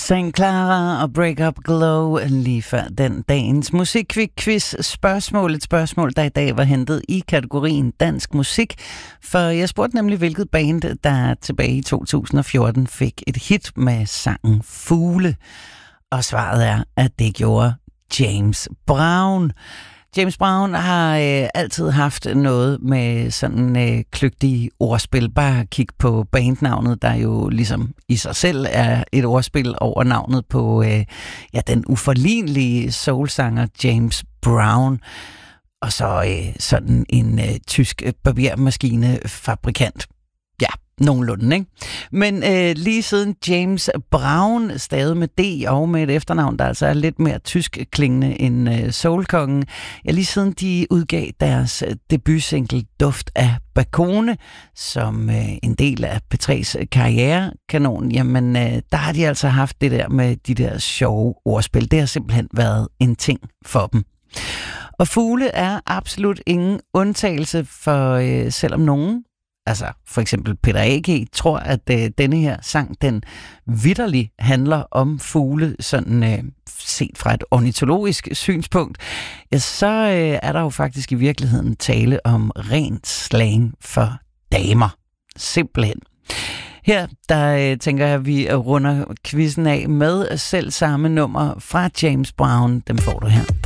St. Clara og Break Up Glow lige før den dagens musikquiz spørgsmål. Et spørgsmål, der i dag var hentet i kategorien dansk musik. For jeg spurgte nemlig, hvilket band, der tilbage i 2014 fik et hit med sangen Fugle. Og svaret er, at det gjorde James Brown. James Brown har altid haft noget med sådan kløgtige ordspil. Bare kig på bandnavnet, der jo ligesom i sig selv er et ordspil over navnet på den uforlignelige soulsanger James Brown. Og så sådan en tysk barbermaskinefabrikant. Ja, nogenlunde, ikke? Men lige siden James Brown, stadig med D og med et efternavn, der altså er lidt mere tysk klingende end soulkongen, lige siden de udgav deres debutsingle Duft af Bakone, som en del af P3's karrierekanon, jamen der har de altså haft det der med de der sjove ordspil. Det har simpelthen været en ting for dem. Og Fugle er absolut ingen undtagelse, for selvom nogen, altså for eksempel Peter A.G., tror, at denne her sang, den vitterligt handler om fugle, sådan set fra et ornitologisk synspunkt, ja, så er der jo faktisk i virkeligheden tale om ren slang for damer. Simpelthen. Her, der tænker jeg, at vi runder quizzen af med selv samme nummer fra James Brown. Dem får du her på